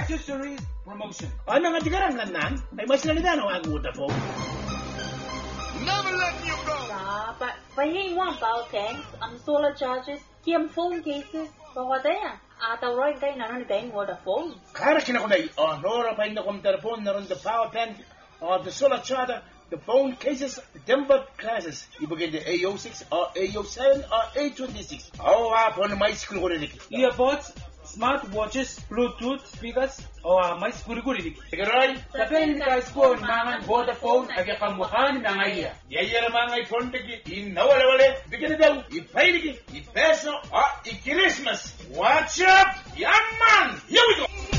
accessories promotion. Ano nga tigarang nan? Ay mas nalita no ang Vodafone. Never let you go. But pahingwang bao tanks, ang solar charges, kiam phone cases, bawadaya. Ataw roy kay nanon kay Vodafone. Kara kinakunay, Nora pa yung nakom telephone naron the power bank, the solar charger, the phone cases, the tempered classes. Ibigay the AO6 or AO7 or A26. Po na may school ko rin. Earbuds, smart watches, Bluetooth speakers, may siguri-guri. Sigaroy? Sa guys ko, mangan Vodafone, agyakamukhan mga iya. Yayara mga iPhone tagi, inawala-wala, bigyan na daw, ipay lagi, ipeso, i-Christmas. Watch up, young man! Here we go!